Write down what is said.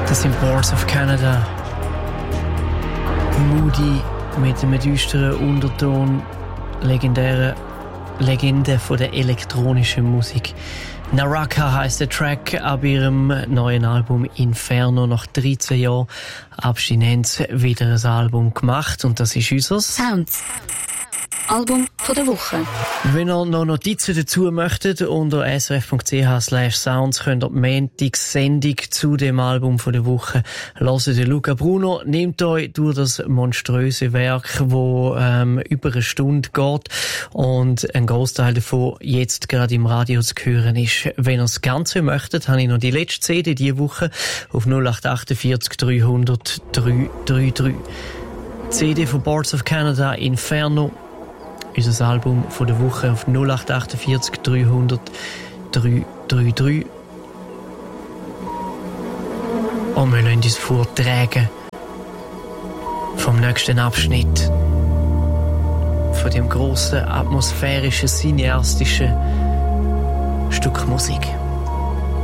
Das sind Boards of Canada. Moody mit einem düsteren Unterton. Legende von der elektronischen Musik. Naraka heisst der Track ab ihrem neuen Album Inferno. Nach 13 Jahren Abstinenz wieder ein Album gemacht und das ist unser Sounds. Album von der Woche. Wenn ihr noch Notizen dazu möchtet, unter srf.ch/sounds könnt ihr die Montagssendung zu dem Album von der Woche hören. Luca Bruno nimmt euch durch das monströse Werk, wo über eine Stunde geht und ein Großteil davon jetzt gerade im Radio zu hören ist. Wenn ihr das Ganze möchtet, habe ich noch die letzte CD diese Woche auf 0848 300 333. CD von Boards of Canada, Inferno. Unser Album von der Woche auf 0848 300 333. Und wir lassen uns vortragen vom nächsten Abschnitt von dem grossen, atmosphärischen, cineastischen Stück Musik.